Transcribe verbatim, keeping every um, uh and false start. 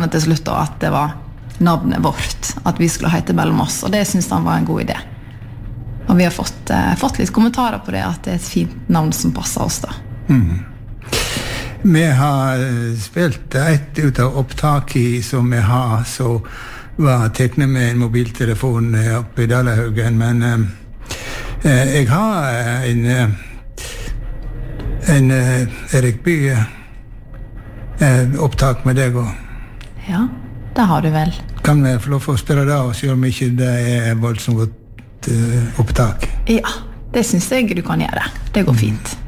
vi til slutt da at det var navnet vårt, at vi skulle hete mellom oss, og det synes han var en god idé. Og vi har fått, eh, fått litt kommentarer på det, at det er et fint navn som passer oss da. Mm. Vi har spilt et ut av opptaket som vi har, så var teknet med en mobiltelefon oppe i Dalahaugen, men eh, jeg har en, en Erik Bye eh, opptak med deg også. Ja, det har du vel. Kan vi få lov å spille det, selv om ikke det er voldsomt godt uh, opptak? Ja, det synes jeg du kan gjøre. Det går fint.